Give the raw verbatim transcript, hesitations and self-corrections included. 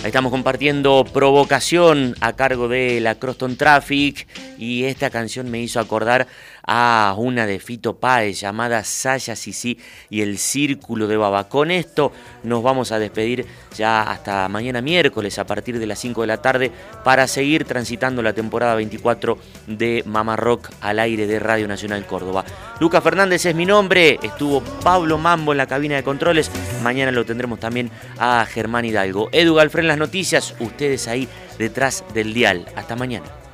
Estamos compartiendo Provocación a cargo de la Croston Traffic y esta canción me hizo acordar a una de Fito Páez llamada Saya Sisi y el Círculo de Baba. Con esto nos vamos a despedir ya hasta mañana miércoles a partir de las cinco de la tarde para seguir transitando la temporada veinticuatro de Mamá Rock al aire de Radio Nacional Córdoba. Lucas Fernández es mi nombre, estuvo Pablo Mambo en la cabina de controles, mañana lo tendremos también a Germán Hidalgo. Edu Galfrén en las noticias, ustedes ahí detrás del dial. Hasta mañana.